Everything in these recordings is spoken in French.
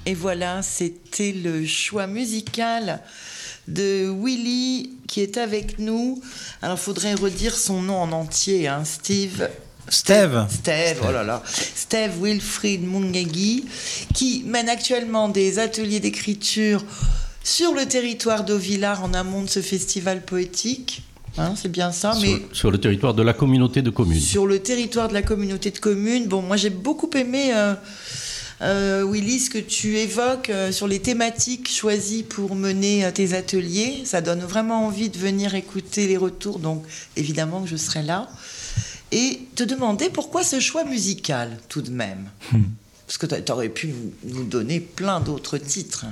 Et voilà, c'était le choix musical de Willy qui est avec nous. Alors, il faudrait redire son nom en entier, hein, Steve, oh là là. Steve Wilfried Mungagi, qui mène actuellement des ateliers d'écriture sur le territoire d'Auvillard en amont de ce festival poétique. Hein, c'est bien ça, sur le territoire de la communauté de communes. Sur le territoire de la communauté de communes. Bon, moi j'ai beaucoup aimé, Willy, ce que tu évoques sur les thématiques choisies pour mener tes ateliers. Ça donne vraiment envie de venir écouter les retours, donc évidemment que je serai là. Et te demander pourquoi ce choix musical, tout de même. Parce que tu aurais pu nous donner plein d'autres titres.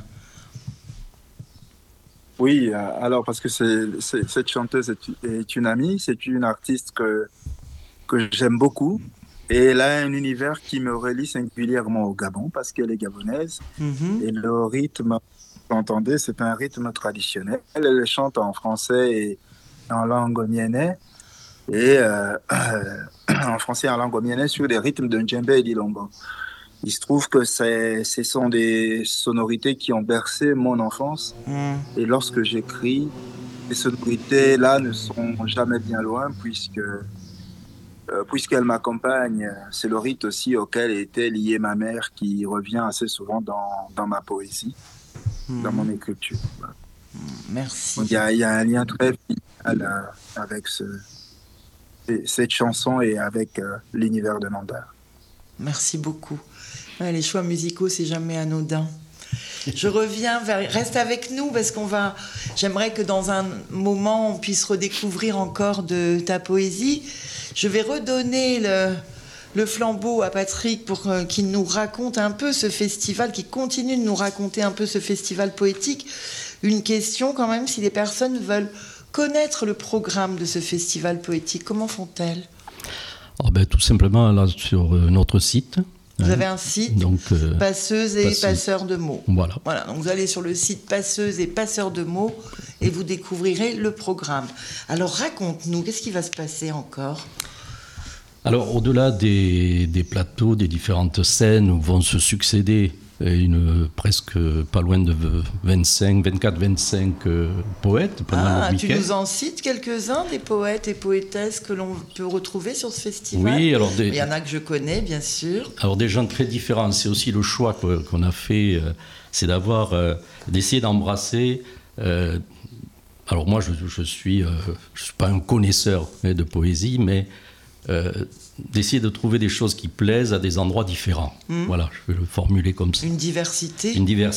Oui, alors parce que cette chanteuse est une amie, c'est une artiste que j'aime beaucoup. Et elle a un univers qui me relie singulièrement au Gabon parce qu'elle est gabonaise. Et le rythme, vous entendez, c'est un rythme traditionnel. Elle chante en français et en langue mienais. Et en français et en langue mienais sur des rythmes de djembé et d'ilongo. Il se trouve que ce sont des sonorités qui ont bercé mon enfance. Et lorsque j'écris, ces sonorités-là ne sont jamais bien loin puisqu'elles m'accompagnent. C'est le rite aussi auquel était liée ma mère qui revient assez souvent dans ma poésie, dans mon écriture. Merci. Il y a un lien très final avec cette chanson et avec l'univers de Nanda. Merci beaucoup. Ouais, les choix musicaux, c'est jamais anodin. Je reviens reste avec nous parce j'aimerais que dans un moment on puisse redécouvrir encore de ta poésie. Je vais redonner le flambeau à Patrick pour qu'il nous raconte un peu ce festival, qu'il continue de nous raconter un peu ce festival poétique. Une question quand même, si les personnes veulent connaître le programme de ce festival poétique, comment font-elles ? Tout simplement là sur notre site. Vous avez un site, donc, Passeuses et Passeurs de mots. Voilà. Donc vous allez sur le site Passeuses et Passeurs de mots et vous découvrirez le programme. Alors raconte-nous, qu'est-ce qui va se passer encore ? Alors au-delà des plateaux, des différentes scènes où vont se succéder presque pas loin de 24-25 poètes pendant le week-end. Tu nous en cites quelques-uns des poètes et poétesses que l'on peut retrouver sur ce festival ? Oui, alors il y en a que je connais, bien sûr. Alors des gens très différents. C'est aussi le choix qu'on a fait, c'est d'essayer d'embrasser. Alors moi, je suis pas un connaisseur de poésie, mais d'essayer de trouver des choses qui plaisent à des endroits différents. Voilà, je vais le formuler comme ça. Une diversité.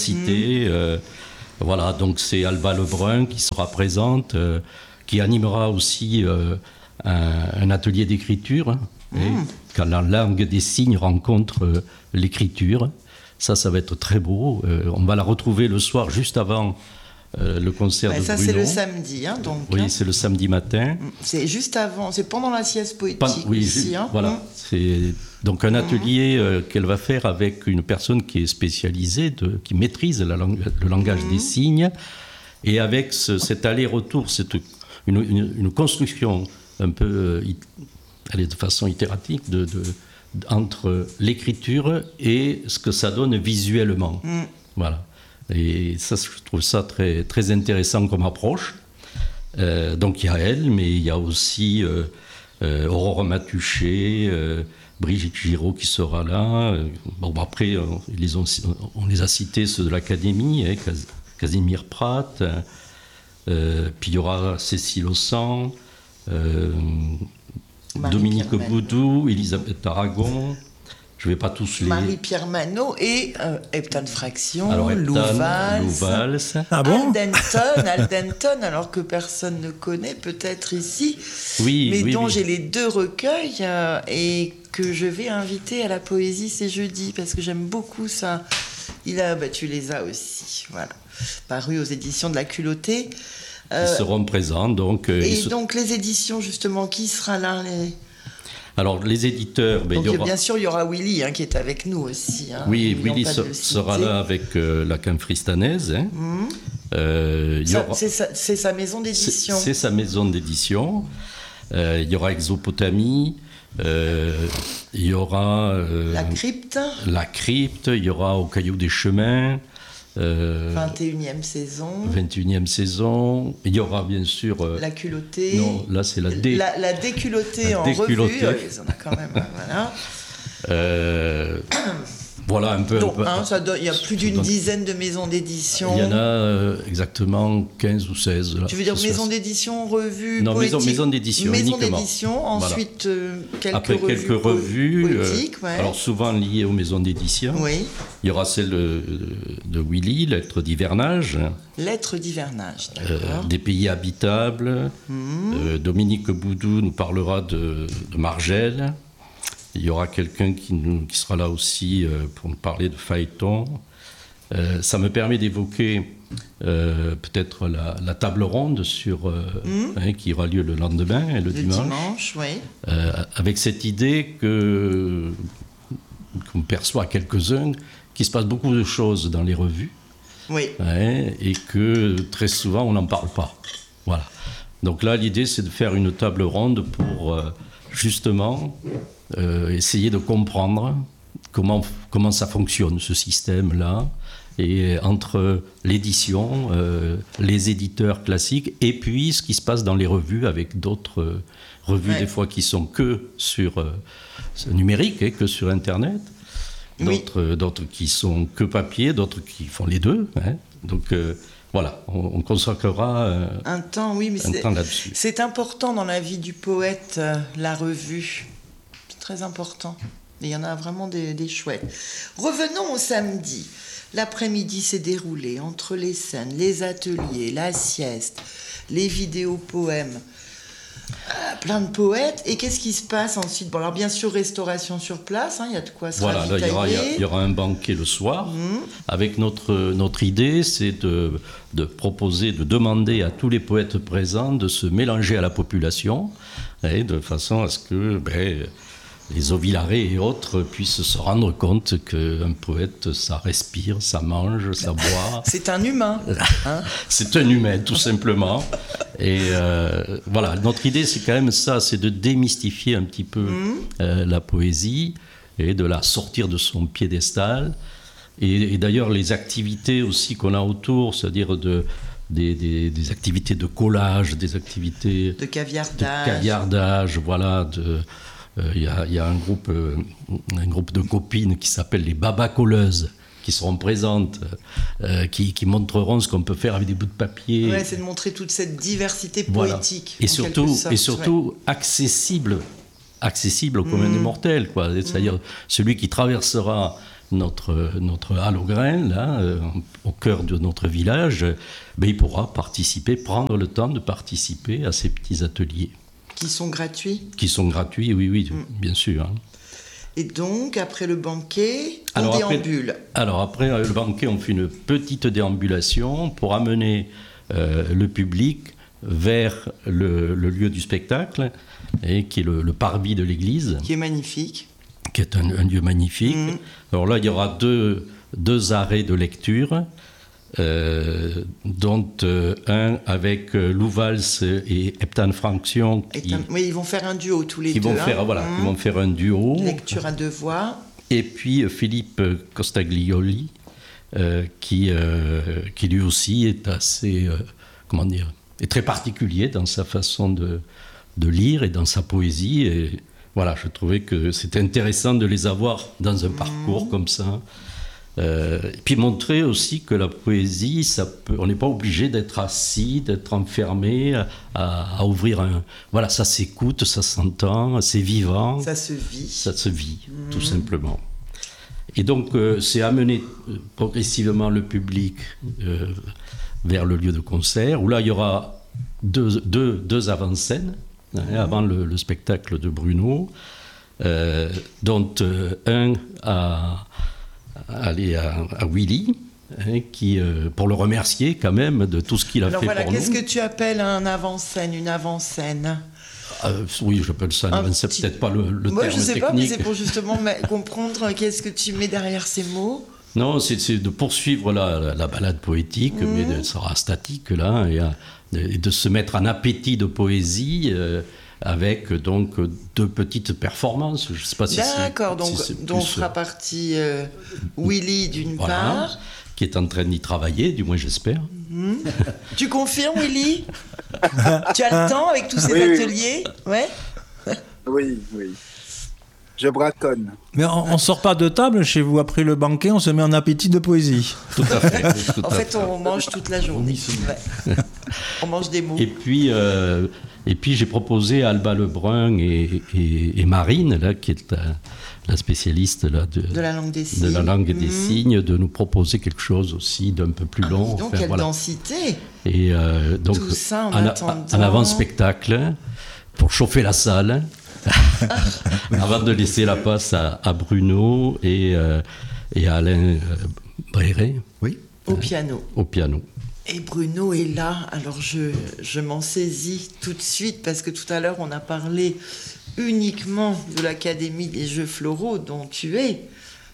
Voilà, donc c'est Alba Lebrun qui sera présente, qui animera aussi un atelier d'écriture, quand la langue des signes rencontre l'écriture. Ça va être très beau. On va la retrouver le soir, juste avant le concert de Bruno. Ça, c'est le samedi, donc. Oui, c'est le samedi matin. C'est juste avant, c'est pendant la sieste poétique aussi. Voilà, c'est donc un atelier qu'elle va faire avec une personne qui est spécialisée, qui maîtrise le langage des signes, et avec cet aller-retour, une construction un peu, de façon itératique, entre l'écriture et ce que ça donne visuellement. Voilà. Et ça, je trouve ça très, très intéressant comme approche. Donc il y a elle, mais il y a aussi Aurore Matuchet, Brigitte Giraud qui sera là. Après, on les a cités, ceux de l'Académie, Casimir Pratt, puis il y aura Cécile Ossan, Dominique Boudou, Elisabeth Aragon. Je ne vais pas tous les... Marie-Pierre Manot et Heptane Fraction, Lou Valls. Aldenton, alors que personne ne connaît, peut-être ici, dont j'ai les 2 recueils et que je vais inviter à la poésie ces jeudis, parce que j'aime beaucoup ça. Tu les as aussi, voilà, paru aux éditions de La Culottée. Ils seront présents, donc... donc les éditions, justement, qui sera là Alors, les éditeurs... bien sûr, il y aura Willy qui est avec nous aussi. Willy sera là avec la Quinfristanaise. C'est sa maison d'édition. C'est sa maison d'édition. Il y aura Exopotamie, Il y aura La crypte. il y aura Au caillou des chemins. 21e saison. 21e saison. Il y aura bien sûr... La culottée. Non, là c'est la La déculottée en revue. Ils en a quand même... voilà. Voilà un peu. Donc, il y a plus d'une dizaine de maisons d'édition. Il y en a exactement 15 ou 16. Là, tu veux dire maison d'édition, revue, non, poétique. maison d'édition maison uniquement. d'édition, ensuite Après quelques revues poétiques, alors souvent liées aux maisons d'édition. Oui. Il y aura celle de Willy, Lettres d'hivernage. Lettres d'hivernage, d'accord. Des pays habitables. Dominique Boudou nous parlera de Margelle. Il y aura quelqu'un qui sera là aussi pour nous parler de feuilleton. Ça me permet d'évoquer peut-être la table ronde qui aura lieu le lendemain, le dimanche. Oui. Avec cette idée qu'on perçoit à quelques-uns qu'il se passe beaucoup de choses dans les revues. Oui. Et que très souvent on n'en parle pas. Voilà. Donc là, l'idée, c'est de faire une table ronde pour justement essayer de comprendre comment ça fonctionne, ce système-là, et entre l'édition, les éditeurs classiques, et puis ce qui se passe dans les revues, avec d'autres revues, des fois, qui sont que sur numérique, que sur Internet, d'autres qui sont que papier, d'autres qui font les deux. Donc, voilà, on consacrera un temps là-dessus. C'est important dans la vie du poète, la revue. C'est très important. Et il y en a vraiment des chouettes. Revenons au samedi. L'après-midi s'est déroulé entre les scènes, les ateliers, la sieste, les vidéos poèmes. Plein de poètes. Et qu'est-ce qui se passe ensuite? Bon, alors bien sûr, restauration sur place, il y a de quoi se ravitailler. Voilà, il y aura un banquet le soir. Avec notre idée, c'est de proposer, de demander à tous les poètes présents de se mélanger à la population, de façon à ce que les Auvillarais et autres puissent se rendre compte qu'un poète, ça respire, ça mange, ça boit. C'est un humain. C'est un humain, tout simplement. Et voilà, notre idée, c'est quand même ça, c'est de démystifier un petit peu la poésie et de la sortir de son piédestal. Et d'ailleurs, les activités aussi qu'on a autour, c'est-à-dire des activités de collage, des activités de caviardage, voilà, il y a un groupe de copines qui s'appelle les babacolleuses, qui seront présentes, qui montreront ce qu'on peut faire avec des bouts de papier. Ouais, c'est de montrer toute cette diversité poétique. Et surtout accessible au commun des mortels, quoi. C'est-à-dire celui qui traversera notre halle au grain, là, au cœur de notre village, il pourra prendre le temps de participer à ces petits ateliers. Qui sont gratuits ? Qui sont gratuits, oui, bien sûr. Et donc, après le banquet, on déambule. Après le banquet, on fait une petite déambulation pour amener le public vers le lieu du spectacle, qui est le parvis de l'église. Qui est magnifique. Qui est un lieu magnifique. Alors là, il y aura deux arrêts de lecture, dont un avec Lou Valls et Heptane Franction. Oui, ils vont faire un duo tous les deux. Ils vont faire un duo. Lecture à deux voix. Et puis Philippe Costaglioli, qui lui aussi est assez, est très particulier dans sa façon de lire et dans sa poésie. Et voilà, je trouvais que c'était intéressant de les avoir dans un parcours comme ça. Et puis montrer aussi que la poésie, on n'est pas obligé d'être assis, d'être enfermé, à ouvrir un... Voilà, ça s'écoute, ça s'entend, c'est vivant. Ça se vit. Ça se vit, tout simplement. Et donc, c'est amener progressivement le public vers le lieu de concert, où là, il y aura deux avant-scènes, avant le spectacle de Bruno, dont un aller à Willy, qui, pour le remercier quand même de tout ce qu'il a fait pour nous. Qu'est-ce que tu appelles un avant-scène, une avant-scène ? Oui, j'appelle ça une avant-scène, c'est peut-être pas le terme technique. Moi, je ne sais pas, mais c'est pour justement comprendre qu'est-ce que tu mets derrière ces mots. Non, c'est de poursuivre la balade poétique, mais ça sera statique là, et de se mettre en appétit de poésie avec donc 2 petites performances. Je ne sais pas si D'accord, donc si dont fera partie Willy d'une part. Qui est en train d'y travailler, du moins j'espère. Tu confirmes, Willy? Tu as le temps avec tous ces ateliers? Ouais. Oui. Je braconne. Mais on ne sort pas de table chez vous après le banquet, on se met en appétit de poésie. Tout à fait. En fait, on mange toute la journée. Ouais. On mange des mots. Et puis j'ai proposé à Alba Lebrun et Marine, là, qui est la spécialiste là, de la langue des signes, des signes, de nous proposer quelque chose aussi d'un peu plus long. Donc, quelle densité! Et donc, tout ça en un avant-spectacle pour chauffer la salle. Avant de laisser la place à Bruno et à Alain Bréré. Oui. Au piano. Et Bruno est là, alors je m'en saisis tout de suite, parce que tout à l'heure on a parlé uniquement de l'Académie des Jeux Floraux dont tu es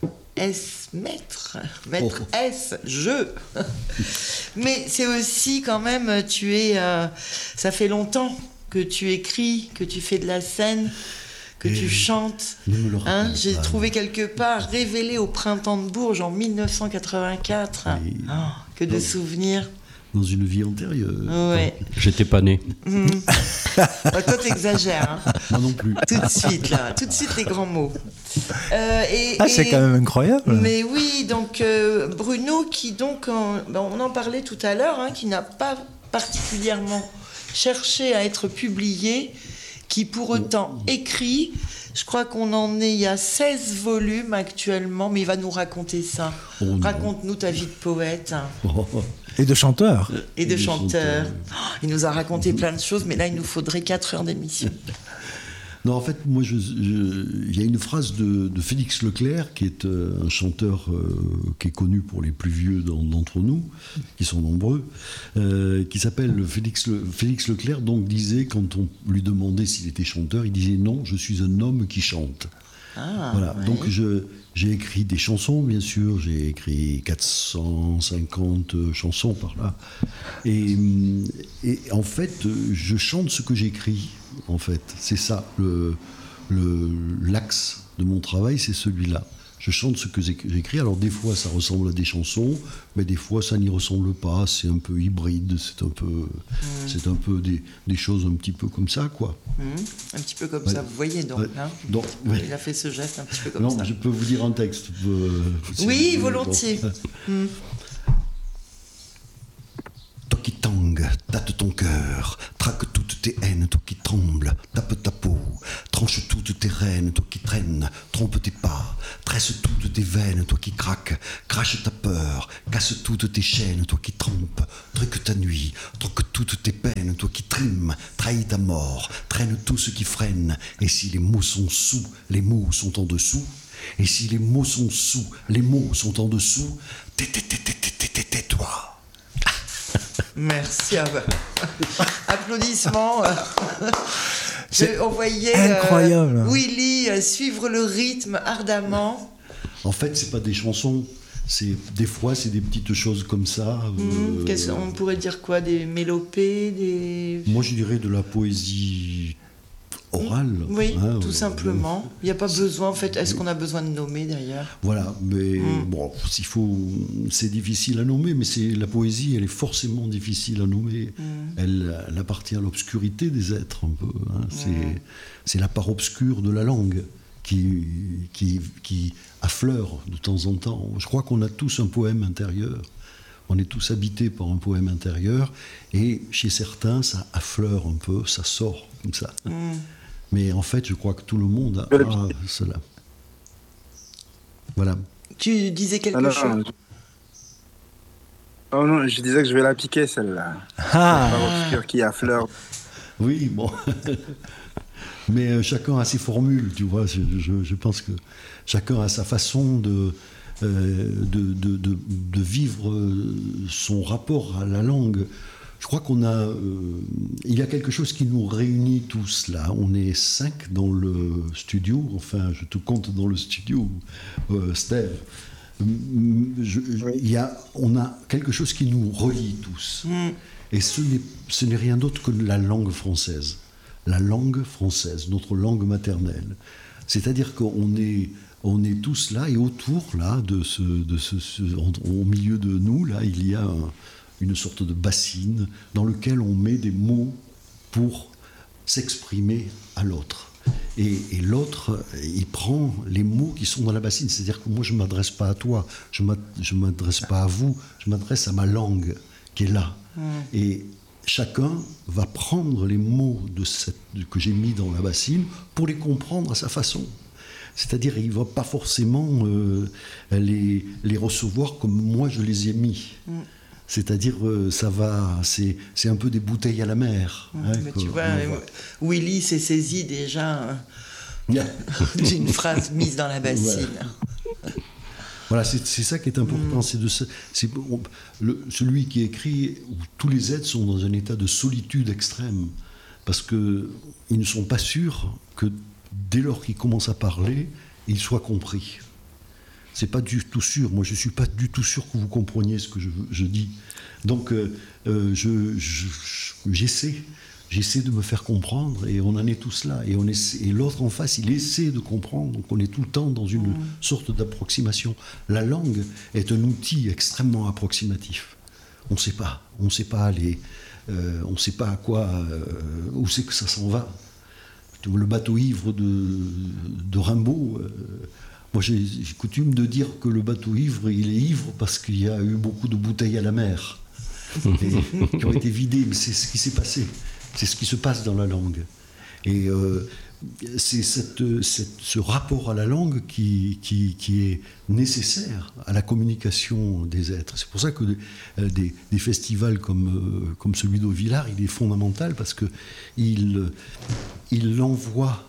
maître S, jeu. Mais c'est aussi quand même, ça fait longtemps que tu écris, que tu fais de la scène, que tu chantes. J'ai trouvé quelque part, révélé au Printemps de Bourges en 1984. Que de souvenirs. Dans une vie antérieure. Ouais. J'étais pas né. Toi, t'exagères. Moi non plus. Tout de suite les grands mots. C'est quand même incroyable. Mais oui, donc Bruno, qui donc, on en parlait tout à l'heure, qui n'a pas particulièrement cherché à être publié, qui pour autant écrit. Je crois qu'on en est, il y a 16 volumes actuellement, mais il va nous raconter ça. Raconte-nous ta vie de poète. Et de chanteur. Et de chanteur. Il nous a raconté plein de choses, mais là, il nous faudrait 4 heures d'émission. Non, en fait, moi, il y a une phrase de Félix Leclerc, qui est un chanteur qui est connu pour les plus vieux d'entre nous, qui sont nombreux, qui s'appelle Félix Leclerc, donc disait, quand on lui demandait s'il était chanteur, il disait « Non, je suis un homme qui chante ». Voilà, ouais. Donc j'ai écrit des chansons, bien sûr, j'ai écrit 450 chansons par là. Et en fait, je chante ce que j'écris, en fait. C'est ça, l'axe de mon travail, c'est celui-là. Je chante ce que j'écris. Alors des fois, ça ressemble à des chansons, mais des fois, ça n'y ressemble pas. C'est un peu hybride, c'est un peu des choses un petit peu comme ça, quoi. Un petit peu comme ça, vous voyez donc. Il a fait ce geste un petit peu comme ça. Non, je peux vous dire un texte. Oui, volontiers. Toi qui tangues, tâte ton cœur, traque toutes tes haines, toi qui trembles, tape ta peau, tranche toutes tes rênes, toi qui traînes, trompe tes pas, tresse toutes tes veines, toi qui craques, crache ta peur, casse toutes tes chaînes, toi qui trompes, truque ta nuit, troque toutes tes peines, toi qui trimes, trahis ta mort, traîne tout ce qui freine, et si les mots sont sous, les mots sont en dessous, et si les mots sont sous, les mots sont en dessous, tais-toi. Merci. Applaudissements. On voyait incroyable. Willy suivre le rythme ardemment. En fait, c'est pas des chansons. Des fois, c'est des petites choses comme ça. On pourrait dire quoi? Des mélopées, Moi, je dirais de la poésie orale. Oui, tout simplement. Il n'y a pas besoin, en fait. Est-ce qu'on a besoin de nommer, d'ailleurs? Voilà, mais bon, c'est difficile à nommer, mais la poésie, elle est forcément difficile à nommer. Elle appartient à l'obscurité des êtres, un peu. C'est la part obscure de la langue qui affleure de temps en temps. Je crois qu'on a tous un poème intérieur. On est tous habités par un poème intérieur, et chez certains, ça affleure un peu, ça sort comme ça. Mais en fait, je crois que tout le monde a cela. Voilà. Tu disais quelque chose? Oh non, je disais que je vais la piquer, celle-là. La part obscure qui affleure. Oui, bon. Mais chacun a ses formules, tu vois. Je pense que chacun a sa façon de vivre son rapport à la langue. Je crois il y a quelque chose qui nous réunit tous là. On est 5 dans le studio, enfin je te compte dans le studio, Steve. On a quelque chose qui nous relie tous. Et ce n'est rien d'autre que la langue française. la langue française, notre langue maternelle. C'est-à-dire qu'on est, on est tous là, et autour, là, au milieu de nous, là, il y a une sorte de bassine dans lequel on met des mots pour s'exprimer à l'autre. Et l'autre, il prend les mots qui sont dans la bassine. C'est-à-dire que moi, je ne m'adresse pas à toi, je ne m'adresse pas à vous, je m'adresse à ma langue qui est là. Et chacun va prendre les mots que j'ai mis dans la bassine pour les comprendre à sa façon. C'est-à-dire qu'il ne va pas forcément les recevoir comme moi je les ai mis. C'est-à-dire, c'est un peu des bouteilles à la mer. Mais tu vois, Willy s'est saisi déjà d'une phrase mise dans la bassine. Voilà, c'est ça qui est important. Celui qui écrit, où tous les êtres sont dans un état de solitude extrême, parce qu'ils ne sont pas sûrs que dès lors qu'ils commencent à parler, ils soient compris. C'est pas du tout sûr. Moi, je suis pas du tout sûr que vous compreniez ce que je dis. Donc, j'essaie de me faire comprendre, et on en est tous là. Et l'autre en face, il essaie de comprendre. Donc, on est tout le temps dans une sorte d'approximation. La langue est un outil extrêmement approximatif. On ne sait pas. On ne sait pas aller. On ne sait pas à quoi. Où c'est que ça s'en va. Le bateau ivre de Rimbaud. Moi, j'ai coutume de dire que le bateau ivre, il est ivre parce qu'il y a eu beaucoup de bouteilles à la mer qui ont été vidées. Mais c'est ce qui s'est passé. C'est ce qui se passe dans la langue. Et c'est ce rapport à la langue qui est nécessaire à la communication des êtres. C'est pour ça que des festivals comme celui d'Auvillard, il est fondamental parce qu'il envoie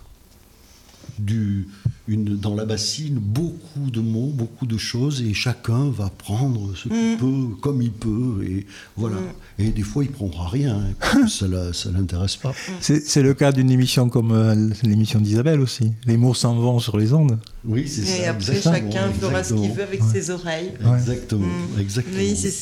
dans la bassine beaucoup de mots, beaucoup de choses, et chacun va prendre ce qu'il peut, comme il peut, et voilà. Et des fois, il ne prendra rien, ça ne l'intéresse pas. C'est le cas d'une émission comme l'émission d'Isabelle aussi. Les mots s'en vont sur les ondes. Oui, c'est ça. Et après, chacun fera ce qu'il veut avec ses oreilles. Exactement. Oui, c'est